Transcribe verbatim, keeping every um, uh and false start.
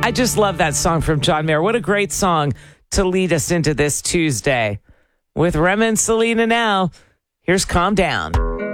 I just love that song from John Mayer. What a great song to lead us into this Tuesday. With Rema and Selena now, here's Calm Down.